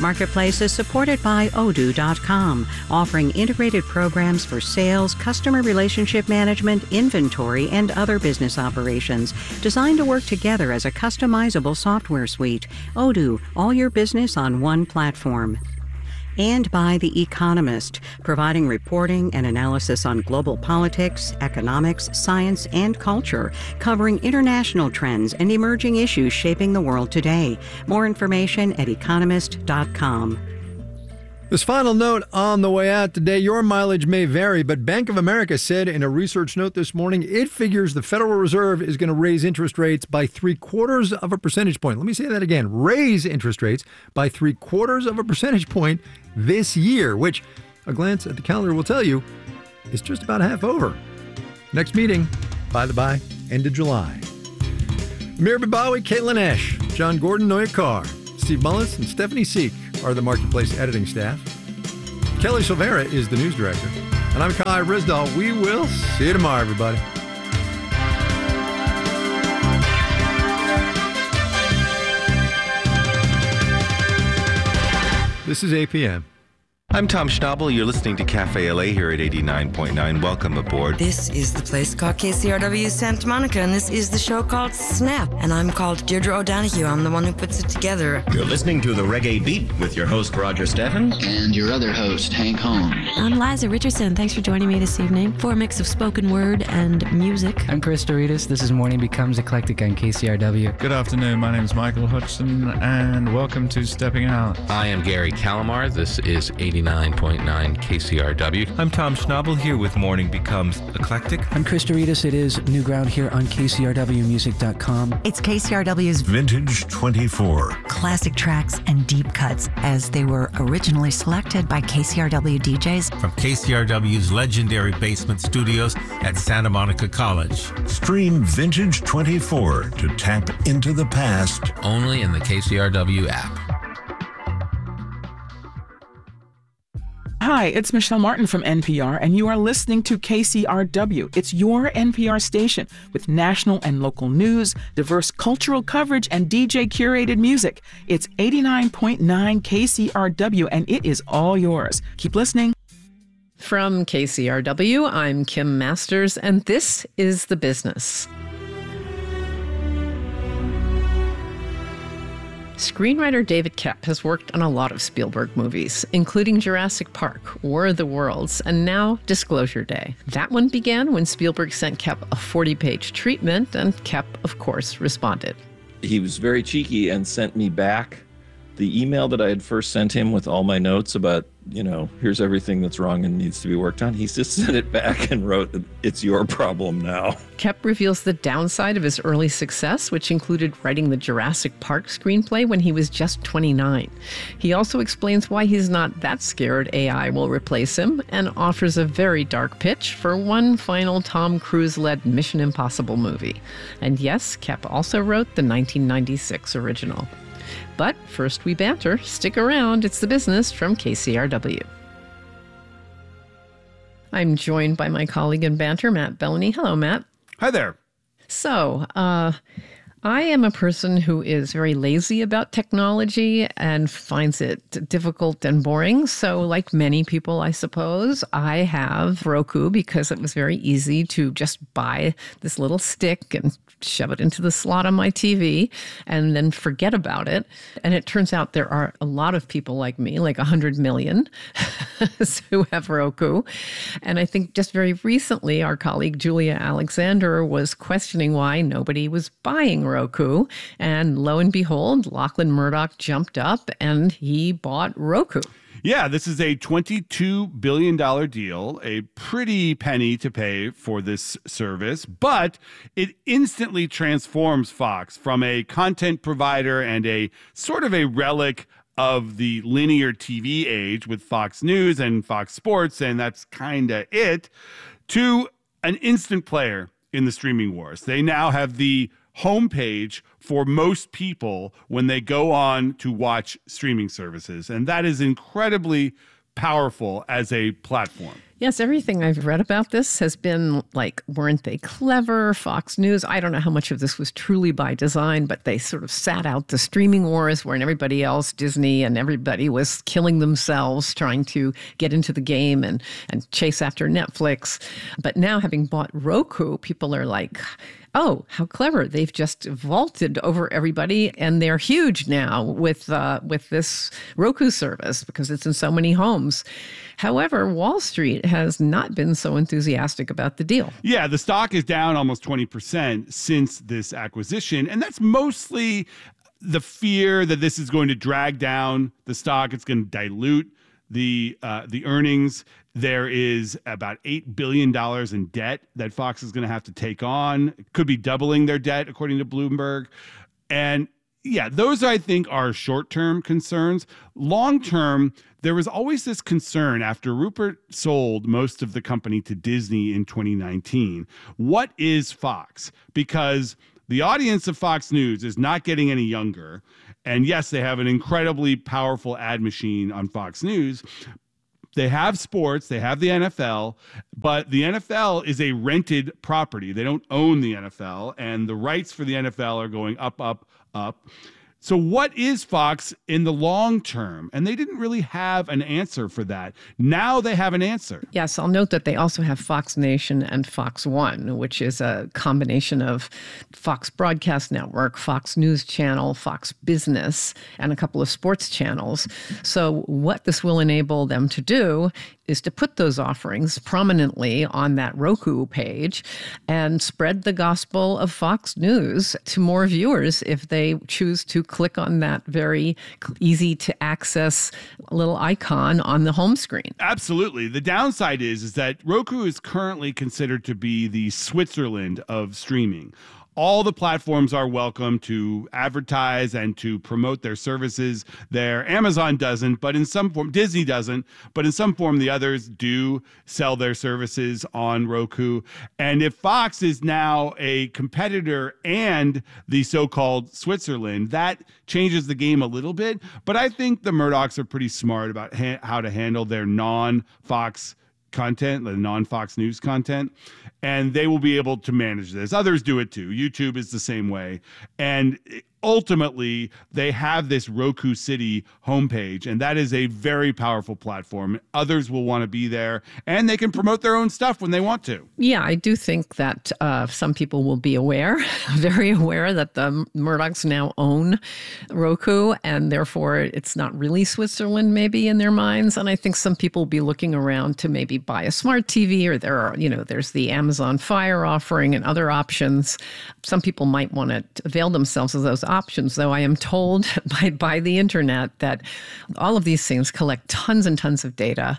Marketplace is supported by Odoo.com, offering integrated programs for sales, customer relationship management, inventory, and other business operations, designed to work together as a customizable software suite. Odoo, all your business on one platform. And by The Economist, providing reporting and analysis on global politics, economics, science, and culture, covering international trends and emerging issues shaping the world today. More information at economist.com. This final note on the way out today, your mileage may vary, but Bank of America said in a research note this morning, it figures the Federal Reserve is going to raise interest rates by 0.75 of a percentage point. Let me say that again. Raise interest rates by 0.75 of a percentage point this year, which a glance at the calendar will tell you is just about half over. Next meeting, by the by, end of July. Amir Babawi, Caitlin Esch, John Gordon, Noya Carr, Steve Mullins, and Stephanie Seek are the Marketplace editing staff. Kelly Silvera is the news director. And I'm Kai Risdahl. We will see you tomorrow, everybody. This is APM. I'm Tom Schnabel. You're listening to Cafe LA here at 89.9. Welcome aboard. This is the place called KCRW Santa Monica, and this is the show called Snap. And I'm called Deirdre O'Donoghue. I'm the one who puts it together. You're listening to The Reggae Beat with your host, Roger Steffen. And your other host, Hank Holmes. I'm Liza Richardson. Thanks for joining me this evening for a mix of spoken word and music. I'm Chris Doritas. This is Morning Becomes Eclectic on KCRW. Good afternoon. My name is Michael Hudson, and welcome to Stepping Out. I am Gary Calamar. This is 89.9 KCRW. I'm Tom Schnabel here with Morning Becomes Eclectic. I'm Chris Doritas. It is New Ground here on KCRWmusic.com. It's KCRW's Vintage 24. Classic tracks and deep cuts as they were originally selected by KCRW DJs. From KCRW's legendary basement studios at Santa Monica College. Stream Vintage 24 to tap into the past. Only in the KCRW app. Hi, it's Michelle Martin from NPR, and you are listening to KCRW. It's your NPR station with national and local news, diverse cultural coverage, and DJ-curated music. It's 89.9 KCRW, and it is all yours. Keep listening. From KCRW, I'm Kim Masters, and this is The Business. Screenwriter David Koepp has worked on a lot of Spielberg movies, including Jurassic Park, War of the Worlds, and now Disclosure Day. That one began when Spielberg sent Koepp a 40-page treatment, and Koepp, of course, responded. He was very cheeky and sent me back the email that I had first sent him with all my notes about, here's everything that's wrong and needs to be worked on. He just sent it back and wrote, "It's your problem now." Koepp reveals the downside of his early success, which included writing the Jurassic Park screenplay when he was just 29. He also explains why he's not that scared AI will replace him, and offers a very dark pitch for one final Tom Cruise-led Mission Impossible movie. And yes, Koepp also wrote the 1996 original. But first we banter. Stick around. It's The Business from KCRW. I'm joined by my colleague in banter, Matt Bellany. Hello, Matt. Hi there. So, I am a person who is very lazy about technology and finds it difficult and boring. So like many people, I suppose, I have Roku because it was very easy to just buy this little stick and shove it into the slot on my TV and then forget about it. And it turns out there are a lot of people like me, like 100 million, who have Roku. And I think just very recently, our colleague Julia Alexander was questioning why nobody was buying Roku. And lo and behold, Lachlan Murdoch jumped up and he bought Roku. Yeah, this is a $22 billion deal, a pretty penny to pay for this service, but it instantly transforms Fox from a content provider and a sort of a relic of the linear TV age with Fox News and Fox Sports, and that's kind of it, to an instant player in the streaming wars. They now have the homepage for most people when they go on to watch streaming services. And that is incredibly powerful as a platform. Yes, everything I've read about this has been like, weren't they clever? Fox News, I don't know how much of this was truly by design, but they sort of sat out the streaming wars when everybody else, Disney and everybody, was killing themselves trying to get into the game and chase after Netflix. But now, having bought Roku, people are like, oh, how clever. They've just vaulted over everybody, and they're huge now with this Roku service because it's in so many homes. However, Wall Street has not been so enthusiastic about the deal. Yeah, the stock is down almost 20% since this acquisition, and that's mostly the fear that this is going to drag down the stock. It's going to dilute the earnings. There is about $8 billion in debt that Fox is going to have to take on. It could be doubling their debt, according to Bloomberg. And yeah, those, I think, are short-term concerns. Long-term, there was always this concern after Rupert sold most of the company to Disney in 2019. What is Fox? Because the audience of Fox News is not getting any younger. And yes, they have an incredibly powerful ad machine on Fox News. They have sports, they have the NFL, but the NFL is a rented property. They don't own the NFL, and the rights for the NFL are going up, up, up. So what is Fox in the long term? And they didn't really have an answer for that. Now they have an answer. Yes, I'll note that they also have Fox Nation and Fox One, which is a combination of Fox Broadcast Network, Fox News Channel, Fox Business, and a couple of sports channels. So what this will enable them to do is to put those offerings prominently on that Roku page and spread the gospel of Fox News to more viewers if they choose to click on that very easy to access little icon on the home screen. Absolutely. The downside is that Roku is currently considered to be the Switzerland of streaming. All the platforms are welcome to advertise and to promote their services there. Amazon doesn't, but in some form, Disney doesn't, but in some form, the others do sell their services on Roku. And if Fox is now a competitor and the so-called Switzerland, that changes the game a little bit. But I think the Murdochs are pretty smart about how to handle their non-Fox content, the non-Fox News content, and they will be able to manage this. Others do it too. YouTube is the same way. And ultimately, they have this Roku City homepage, and that is a very powerful platform. Others will want to be there, and they can promote their own stuff when they want to. Yeah, I do think that some people will be aware, very aware that the Murdochs now own Roku, and therefore it's not really Switzerland maybe in their minds. And I think some people will be looking around to maybe buy a smart TV, or there's the Amazon Fire offering and other options. Some people might want to avail themselves of those options, though I am told by the internet that all of these things collect tons and tons of data.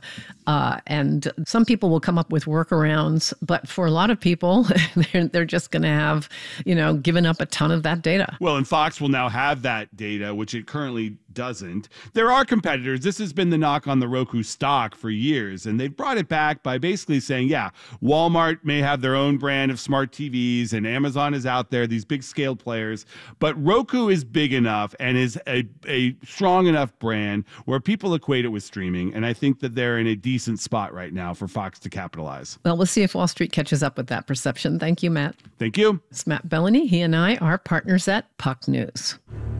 And some people will come up with workarounds, but for a lot of people, they're just going to have, given up a ton of that data. Well, and Fox will now have that data, which it currently doesn't. There are competitors. This has been the knock on the Roku stock for years, and they've brought it back by basically saying, yeah, Walmart may have their own brand of smart TVs, and Amazon is out there, these big scale players, but Roku is big enough and is a strong enough brand where people equate it with streaming, and I think that they're in a decent spot right now for Fox to capitalize. Well, we'll see if Wall Street catches up with that perception. Thank you, Matt. Thank you. It's Matt Bellany. He and I are partners at Puck News.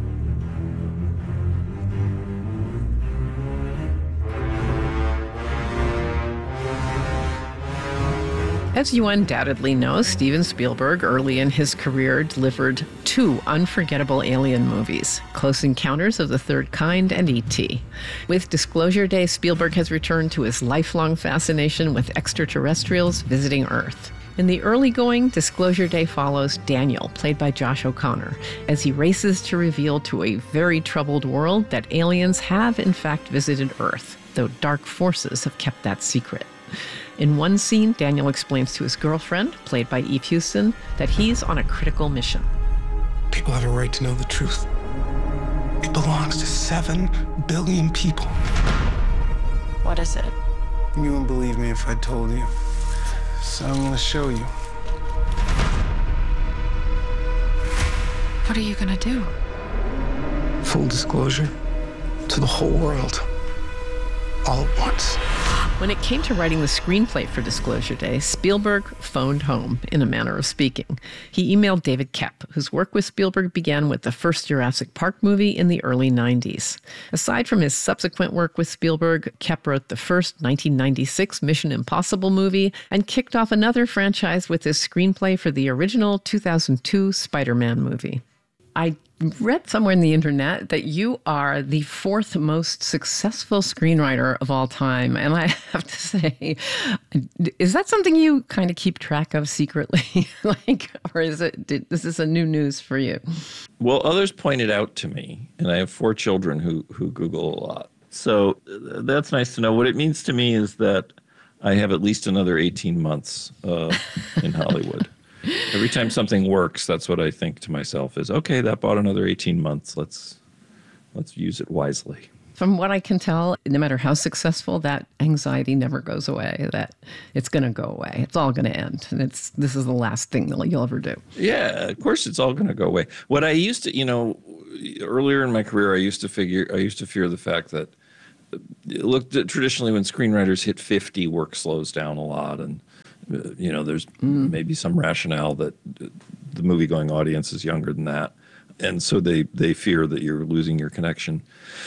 As you undoubtedly know, Steven Spielberg, early in his career, delivered two unforgettable alien movies, Close Encounters of the Third Kind and E.T. With Disclosure Day, Spielberg has returned to his lifelong fascination with extraterrestrials visiting Earth. In the early going, Disclosure Day follows Daniel, played by Josh O'Connor, as he races to reveal to a very troubled world that aliens have in fact visited Earth, though dark forces have kept that secret. In one scene, Daniel explains to his girlfriend, played by Eve Houston, that he's on a critical mission. People have a right to know the truth. It belongs to 7 billion people. What is it? You wouldn't believe me if I told you. So I'm gonna show you. What are you gonna do? Full disclosure to the whole world. All at once. When it came to writing the screenplay for Disclosure Day, Spielberg phoned home, in a manner of speaking. He emailed David Koepp, whose work with Spielberg began with the first Jurassic Park movie in the early 90s. Aside from his subsequent work with Spielberg, Koepp wrote the first 1996 Mission Impossible movie and kicked off another franchise with his screenplay for the original 2002 Spider-Man movie. I read somewhere in the internet that you are the fourth most successful screenwriter of all time. And I have to say, is that something you kind of keep track of secretly? Or is this a new news for you? Well, others pointed out to me, and I have 4 children who Google a lot. So that's nice to know. What it means to me is that I have at least another 18 months in Hollywood. Every time something works, that's what I think to myself is, okay, that bought another 18 months. Let's use it wisely. From what I can tell, no matter how successful, that anxiety never goes away, that it's going to go away. It's all going to end. And this is the last thing that you'll ever do. Yeah, of course it's all going to go away. What I used to, earlier in my career, I used to fear the fact that, look, traditionally when screenwriters hit 50, work slows down a lot. And there's maybe some rationale that the movie-going audience is younger than that. And so they fear that you're losing your connection.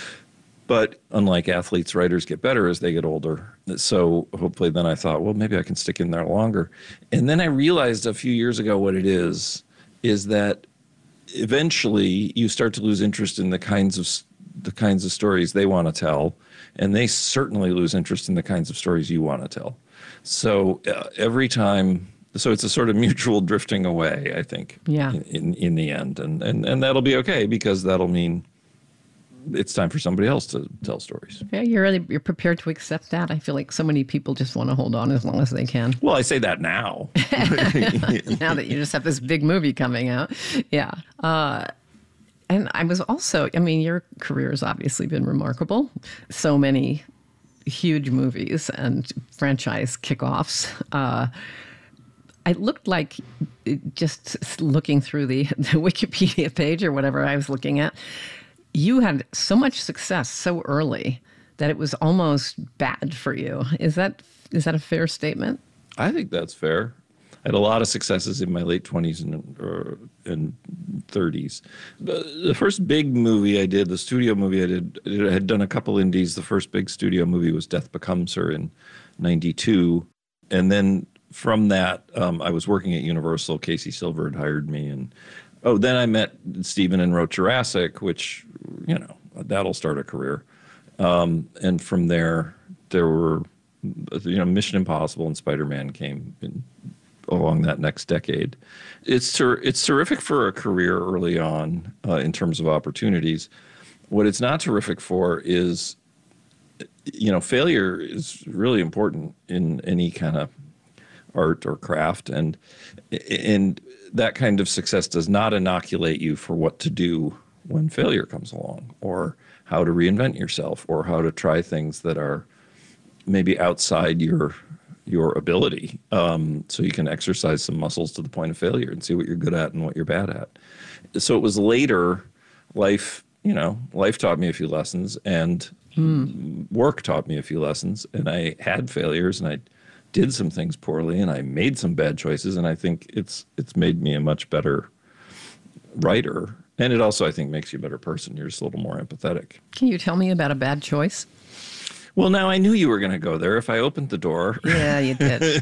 But unlike athletes, writers get better as they get older. So hopefully then I thought, well, maybe I can stick in there longer. And then I realized a few years ago what it is that eventually you start to lose interest in the kinds of stories they want to tell. And they certainly lose interest in the kinds of stories you want to tell. So every time, so it's a sort of mutual drifting away, I think, in the end. And that'll be okay, because that'll mean it's time for somebody else to tell stories. Yeah, you're prepared to accept that. I feel like so many people just want to hold on as long as they can. Well, I say that now. Now that you just have this big movie coming out. Yeah. And I was also, your career has obviously been remarkable. So many huge movies and franchise kickoffs. It looked like, just looking through the Wikipedia page or whatever I was looking at, you had so much success so early that it was almost bad for you. Is that a fair statement? I think that's fair. I had a lot of successes in my late 20s and 30s. The first big movie I did, the studio movie I did, I had done a couple indies. The first big studio movie was Death Becomes Her in 92. And then from that, I was working at Universal. Casey Silver had hired me. And then I met Steven and wrote Jurassic, which, that'll start a career. And from there were, Mission Impossible and Spider-Man came in along that next decade. It's terrific for a career early on in terms of opportunities. What it's not terrific for is, failure is really important in any kind of art or craft, and that kind of success does not inoculate you for what to do when failure comes along, or how to reinvent yourself, or how to try things that are maybe outside your ability, so you can exercise some muscles to the point of failure and see what you're good at and what you're bad at. So it was later, life taught me a few lessons, and work taught me a few lessons, and I had failures, and I did some things poorly, and I made some bad choices, and I think it's made me a much better writer. And it also, I think, makes you a better person. You're just a little more empathetic. Can you tell me about a bad choice? Well, now I knew you were going to go there if I opened the door. Yeah, you did.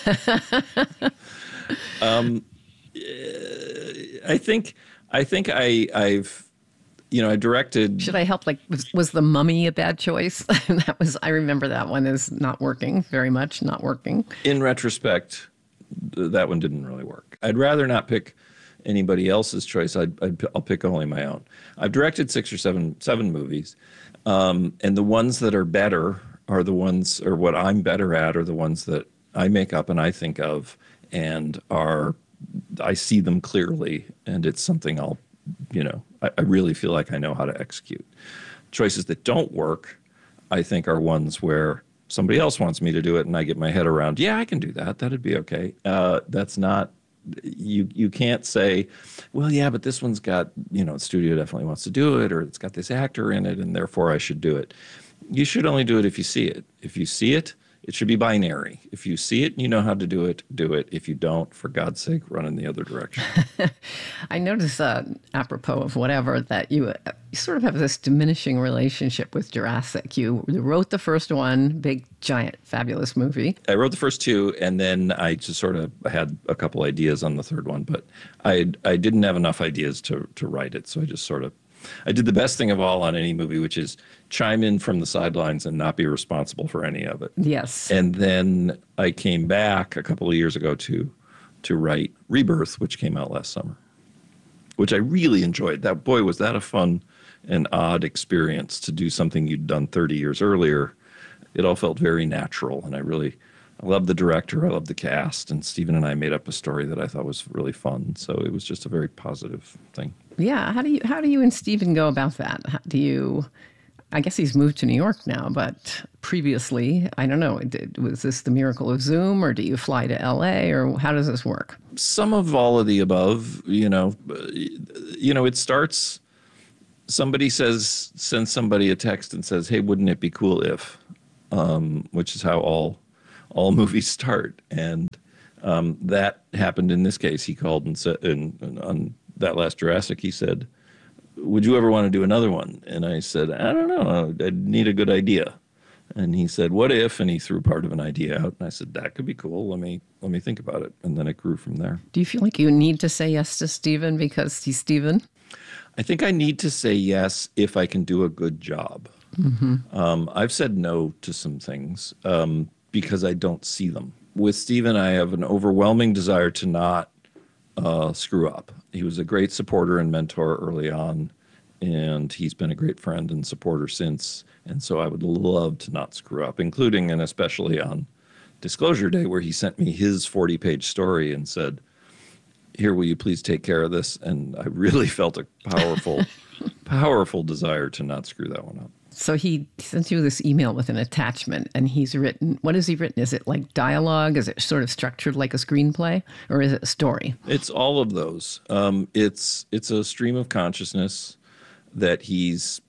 I think I've I directed. Should I help? Was The Mummy a bad choice? I remember that one as not working very much, not working. In retrospect, that one didn't really work. I'd rather not pick anybody else's choice. I'll pick only my own. I've directed 6 or 7 movies. And the ones that are better are the ones, or what I'm better at, are the ones that I make up and I think of, and I see them clearly, and it's something I really feel like I know how to execute. Choices that don't work, I think, are ones where somebody else wants me to do it and I get my head around, yeah, I can do that. That'd be okay. That's not, you can't say, well, yeah, but this one's got, the studio definitely wants to do it, or it's got this actor in it, and therefore I should do it. You should only do it if you see it. If you see it It should be binary. If you see it and you know how to do it, do it. If you don't, for God's sake, run in the other direction. I notice, apropos of whatever, that you sort of have this diminishing relationship with Jurassic. You wrote the first one, big, giant, fabulous movie. I wrote the first two, and then I just sort of had a couple ideas on the third one, but I didn't have enough ideas to write it, so I did the best thing of all on any movie, which is chime in from the sidelines and not be responsible for any of it. Yes. And then I came back a couple of years ago to write Rebirth, which came out last summer, which I really enjoyed. Was that a fun and odd experience to do something you'd done 30 years earlier. It all felt very natural, and I love the director, I love the cast, and Stephen and I made up a story that I thought was really fun. So it was just a very positive thing. Yeah. How do you and Stephen go about that? I guess he's moved to New York now, but previously, I don't know, was this the miracle of Zoom, or do you fly to LA, or how does this work? Some of all of the above, it starts, somebody sends somebody a text and says, hey, wouldn't it be cool if, which is how all movies start. And that happened in this case. He called and said, on that last Jurassic, he said, would you ever want to do another one? And I said, I don't know. I need a good idea. And he said, what if? And he threw part of an idea out. And I said, that could be cool. Let me think about it. And then it grew from there. Do you feel like you need to say yes to Stephen because he's Stephen? I think I need to say yes if I can do a good job. Mm-hmm. I've said no to some things because I don't see them. With Stephen, I have an overwhelming desire to not screw up. He was a great supporter and mentor early on, and he's been a great friend and supporter since. And so I would love to not screw up, including and especially on Disclosure Day, where he sent me his 40-page story and said, here, will you please take care of this? And I really felt a powerful, powerful desire to not screw that one up. So he sent you this email with an attachment, and he's written, what has he written? Is it like dialogue? Is it sort of structured like a screenplay, or is it a story? It's all of those. It's a stream of consciousness that he's,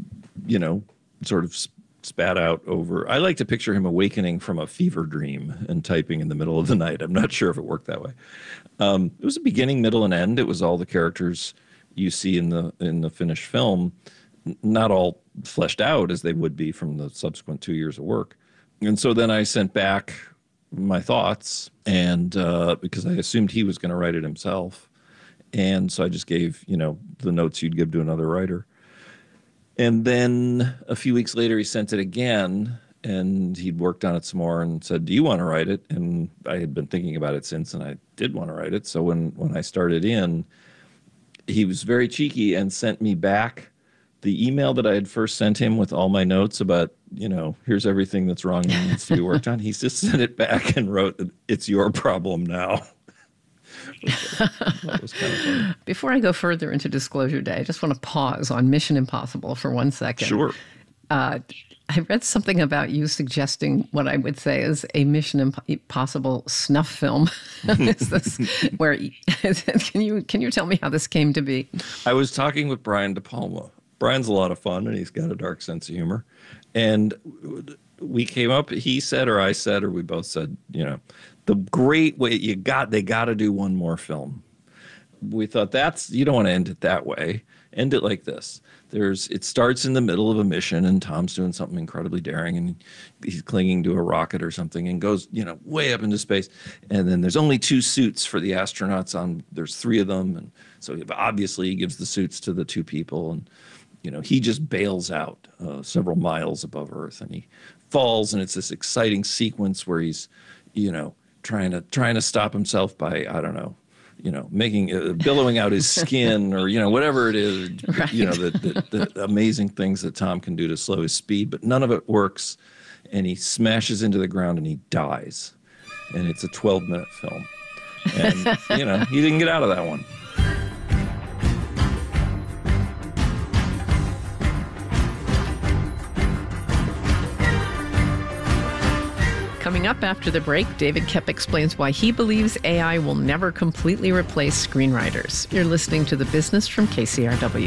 sort of spat out over. I like to picture him awakening from a fever dream and typing in the middle of the night. I'm not sure if it worked that way. It was a beginning, middle, and end. It was all the characters you see in the finished film, not all fleshed out as they would be from the subsequent 2 years of work. And so then I sent back my thoughts, and because I assumed he was going to write it himself. And so I just gave, the notes you'd give to another writer. And then a few weeks later, he sent it again, and he'd worked on it some more and said, do you want to write it? And I had been thinking about it since, and I did want to write it. So when I started in, he was very cheeky and sent me back the email that I had first sent him with all my notes about, here's everything that's wrong and needs to be worked on. He just sent it back and wrote, it's your problem now. That was kind of funny. Before I go further into Disclosure Day, I just want to pause on Mission Impossible for 1 second. Sure. I read something about you suggesting what I would say is a Mission Impossible snuff film. Is this where? Can you tell me how this came to be? I was talking with Brian De Palma. Brian's a lot of fun, and he's got a dark sense of humor. And we came up. He said, or I said, or we both said, the great way they got to do one more film. We thought you don't want to end it that way. End it like this. It starts in the middle of a mission, and Tom's doing something incredibly daring, and he's clinging to a rocket or something, and goes, way up into space. And then there's only 2 suits for the astronauts there's 3 of them. And so obviously he gives the suits to the 2 people, and he just bails out several miles above Earth, and he falls, and it's this exciting sequence where he's, trying to stop himself by, I don't know, making billowing out his skin or whatever it is, right. The amazing things that Tom can do to slow his speed, but none of it works, and he smashes into the ground and he dies, and it's a 12-minute film, and he didn't get out of that one. Coming up after the break, David Koepp explains why he believes AI will never completely replace screenwriters. You're listening to The Business from KCRW.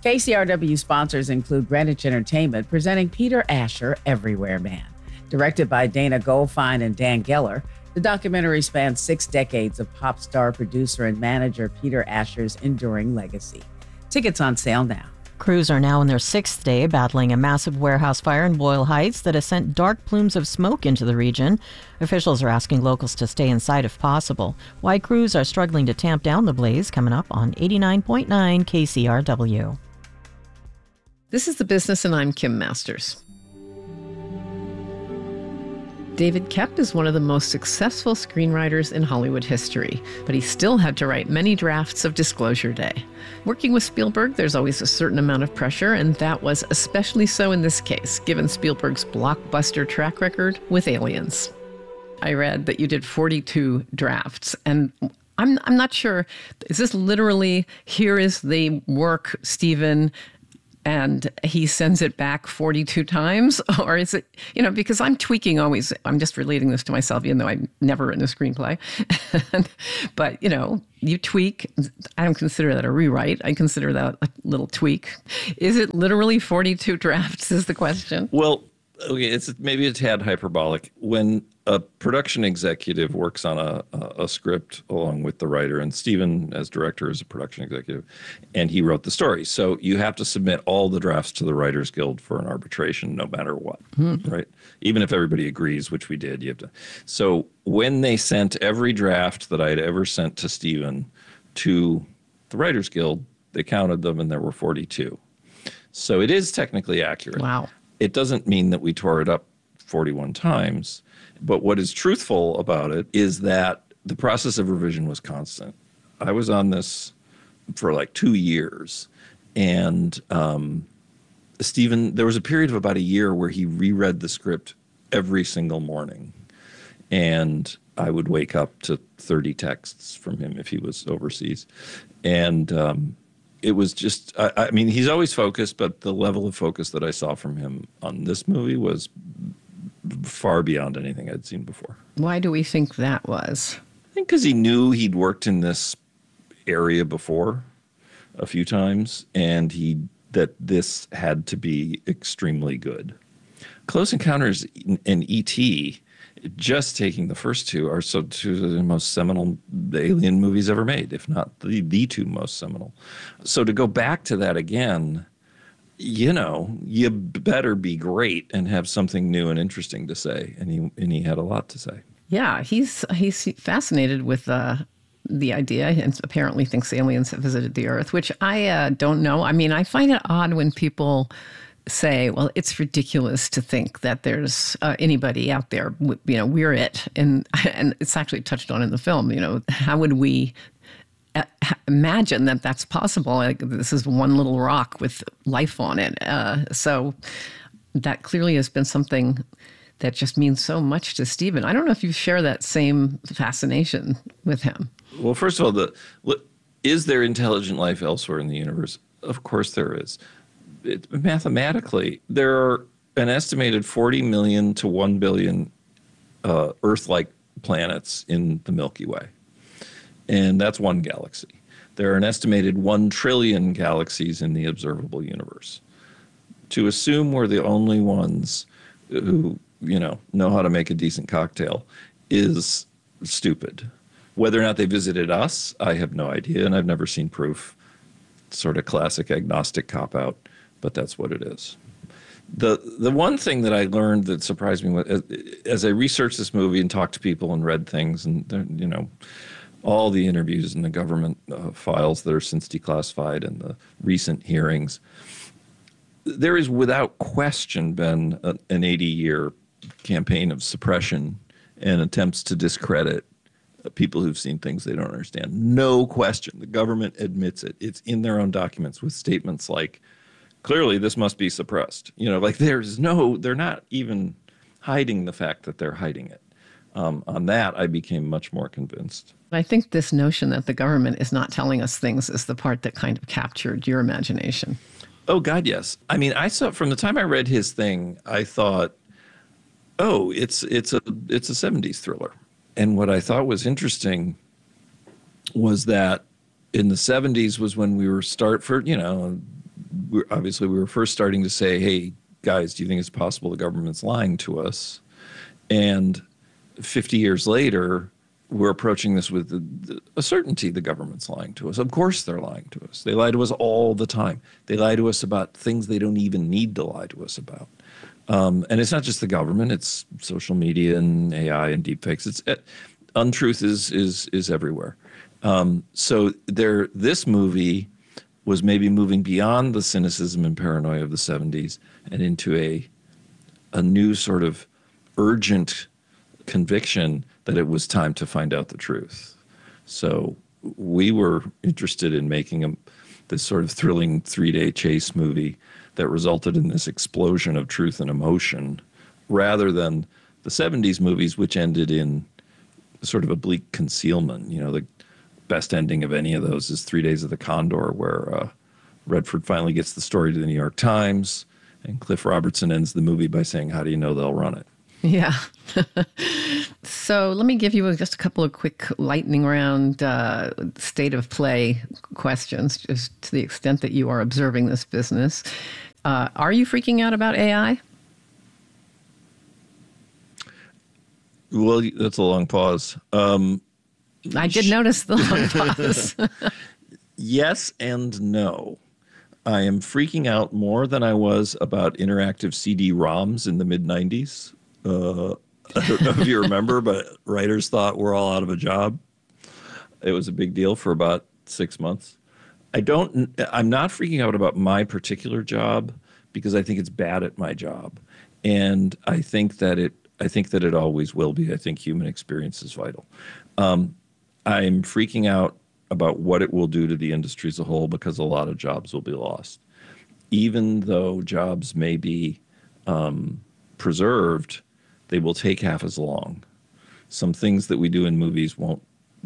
KCRW sponsors include Greenwich Entertainment presenting Peter Asher, Everywhere Man. Directed by Dana Goldfein and Dan Geller, the documentary spans 6 decades of pop star, producer, and manager Peter Asher's enduring legacy. Tickets on sale now. Crews are now in their 6th day battling a massive warehouse fire in Boyle Heights that has sent dark plumes of smoke into the region. Officials are asking locals to stay inside if possible. Why crews are struggling to tamp down the blaze, coming up on 89.9 KCRW. This is The Business, and I'm Kim Masters. David Koepp is one of the most successful screenwriters in Hollywood history, but he still had to write many drafts of Disclosure Day. Working with Spielberg, there's always a certain amount of pressure, and that was especially so in this case, given Spielberg's blockbuster track record with Aliens. I read that you did 42 drafts, and I'm not sure, is this literally, here is the work, Steven, and he sends it back 42 times? Or is it, because I'm tweaking always, I'm just relating this to myself, even though I've never written a screenplay. But, you tweak. I don't consider that a rewrite. I consider that a little tweak. Is it literally 42 drafts is the question? Well, okay, it's maybe a tad hyperbolic. When a production executive works on a script along with the writer, and Steven, as director, is a production executive, and he wrote the story. So you have to submit all the drafts to the Writers Guild for an arbitration, no matter what, right? Even if everybody agrees, which we did, you have to. So when they sent every draft that I had ever sent to Steven to the Writers Guild, they counted them, and there were 42. So it is technically accurate. Wow. It doesn't mean that we tore it up 41 times. But what is truthful about it is that the process of revision was constant. I was on this for like 2 years. And Steven, there was a period of about a year where he reread the script every single morning. And I would wake up to 30 texts from him if he was overseas. And it was just, I mean, he's always focused, but the level of focus that I saw from him on this movie was far beyond anything I'd seen before. Why do we think that was? I think because he knew he'd worked in this area before a few times, and that this had to be extremely good. Close Encounters and E.T., just taking the first two, are two of the most seminal alien movies ever made, if not the two most seminal. So to go back to that again, you better be great and have something new and interesting to say. And he had a lot to say. Yeah, he's fascinated with the idea, and apparently thinks aliens have visited the Earth, which I don't know. I mean, I find it odd when people say, well, it's ridiculous to think that there's anybody out there, we're it. And it's actually touched on in the film, how would we imagine that that's possible? Like, this is one little rock with life on it. So that clearly has been something that just means so much to Steven. I don't know if you share that same fascination with him. Well, first of all, is there intelligent life elsewhere in the universe? Of course there is. Mathematically, there are an estimated 40 million to 1 billion Earth-like planets in the Milky Way. And that's one galaxy. There are an estimated 1 trillion galaxies in the observable universe. To assume we're the only ones who, know how to make a decent cocktail is stupid. Whether or not they visited us, I have no idea, and I've never seen proof. Sort of classic agnostic cop-out, but that's what it is. The one thing that I learned that surprised me as I researched this movie and talked to people and read things and, all the interviews and the government files that are since declassified and the recent hearings, there is without question been an 80-year campaign of suppression and attempts to discredit people who've seen things they don't understand. No question. The government admits it. It's in their own documents with statements like, clearly this must be suppressed. They're not even hiding the fact that they're hiding it. On that, I became much more convinced. I think this notion that the government is not telling us things is the part that kind of captured your imagination. Oh, God, yes. I mean, I saw from the time I read his thing, I thought, oh, it's a 70s thriller. And what I thought was interesting was that in the 70s was when we were obviously we were first starting to say, hey, guys, do you think it's possible the government's lying to us? And 50 years later, we're approaching this with a certainty the government's lying to us. Of course they're lying to us. They lie to us all the time. They lie to us about things they don't even need to lie to us about. And it's not just the government. It's social media and AI and deepfakes. Untruth is everywhere. So this movie was maybe moving beyond the cynicism and paranoia of the 70s and into a new sort of urgent conviction that it was time to find out the truth. So we were interested in making this sort of thrilling 3-day chase movie that resulted in this explosion of truth and emotion, rather than the 70s movies, which ended in sort of a bleak concealment. You know, the best ending of any of those is 3 Days of the Condor, where Redford finally gets the story to the New York Times, and Cliff Robertson ends the movie by saying, "How do you know they'll run it?" Yeah. So let me give you just a couple of quick lightning round state of play questions, just to the extent that you are observing this business. Are you freaking out about AI? Well, that's a long pause. I did notice the long pause. Yes and no. I am freaking out more than I was about interactive CD-ROMs in the mid-90s. I don't know if you remember, but writers thought we're all out of a job. It was a big deal for about 6 months. I'm not freaking out about my particular job because I think it's bad at my job. And I think that it always will be. I think human experience is vital. I'm freaking out about what it will do to the industry as a whole, because a lot of jobs will be lost. Even though jobs may be preserved, they will take half as long. Some things that we do in movies will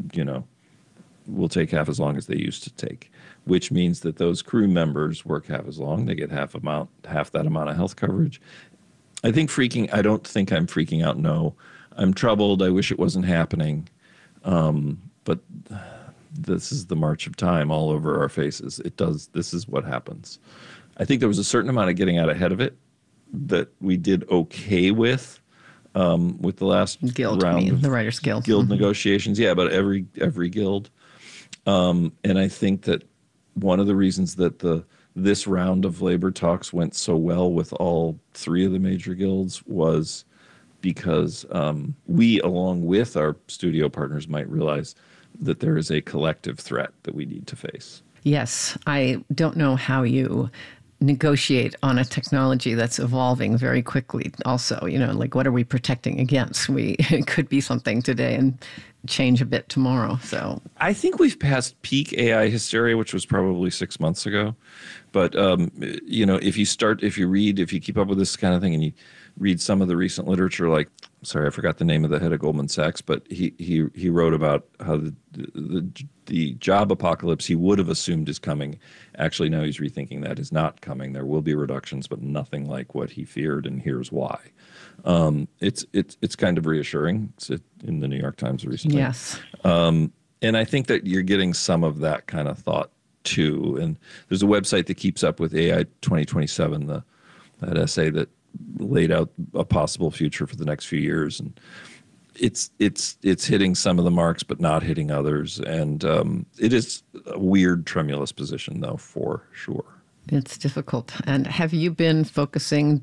take half as long as they used to take, which means that those crew members work half as long. They get half that amount of health coverage. I don't think I'm freaking out. No, I'm troubled. I wish it wasn't happening. But this is the march of time all over our faces. This is what happens. I think there was a certain amount of getting out ahead of it that we did okay with the last round of the Writers Guild negotiations. Yeah, but every guild. And I think that one of the reasons that this round of labor talks went so well with all three of the major guilds was because we, along with our studio partners, might realize that there is a collective threat that we need to face. Yes, I don't know how you negotiate on a technology that's evolving very quickly. Also, like, what are we protecting against? It could be something today and change a bit tomorrow. So I think we've passed peak AI hysteria, which was probably 6 months ago. But if you keep up with this kind of thing and you read some of the recent literature, like, sorry, I forgot the name of the head of Goldman Sachs, but he wrote about how the job apocalypse he would have assumed is coming. Actually, now he's rethinking that is not coming. There will be reductions, but nothing like what he feared, and here's why. It's kind of reassuring. It's in the New York Times recently. Yes. And I think that you're getting some of that kind of thought too. And there's a website that keeps up with AI 2027, that essay that laid out a possible future for the next few years, and it's hitting some of the marks but not hitting others, and it is a weird, tremulous position though, for sure. It's difficult. And have you been focusing,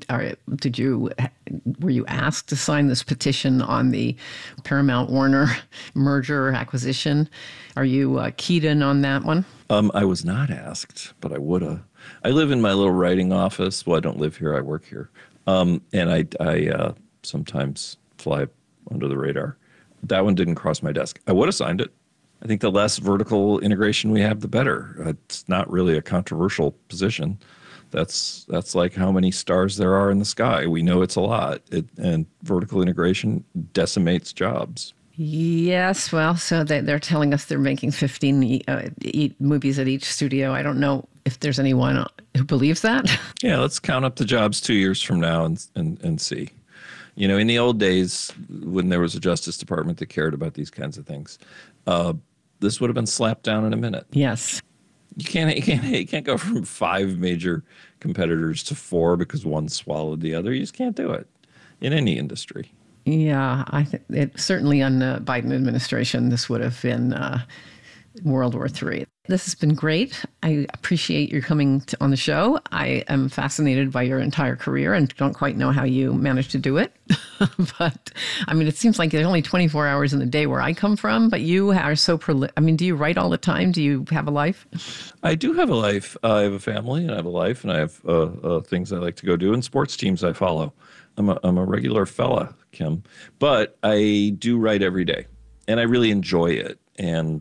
were you asked to sign this petition on the Paramount Warner merger acquisition? Are you keyed in on that one? I was not asked, but I would have. I live in my little writing office. Well, I don't live here. I work here. And I sometimes fly under the radar. That one didn't cross my desk. I would have signed it. I think the less vertical integration we have, the better. It's not really a controversial position. That's like how many stars there are in the sky. We know it's a lot. And vertical integration decimates jobs. Yes, well, so they're telling us they're making 15 movies at each studio. I don't know if there's anyone who believes that. Yeah, let's count up the jobs 2 years from now and see. In the old days, when there was a Justice Department that cared about these kinds of things, this would have been slapped down in a minute. Yes. You can't go from 5 major competitors to 4 because one swallowed the other. You just can't do it in any industry. Yeah, I think it certainly on the Biden administration, this would have been World War III. This has been great. I appreciate you coming on the show. I am fascinated by your entire career and don't quite know how you managed to do it. But I mean, it seems like there's only 24 hours in the day where I come from, but you are so prolific. I mean, do you write all the time? Do you have a life? I do have a life. I have a family and I have a life and I have things I like to go do and sports teams I follow. I'm a regular fella, Kim, but I do write every day and I really enjoy it. And,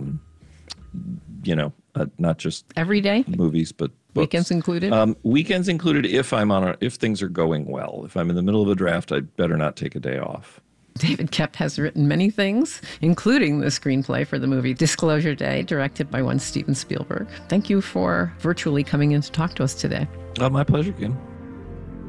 not just every day movies, but books. Weekends included. Weekends included. If things are going well, if I'm in the middle of a draft, I'd better not take a day off. David Koepp has written many things, including the screenplay for the movie Disclosure Day, directed by one Steven Spielberg. Thank you for virtually coming in to talk to us today. My pleasure, Kim.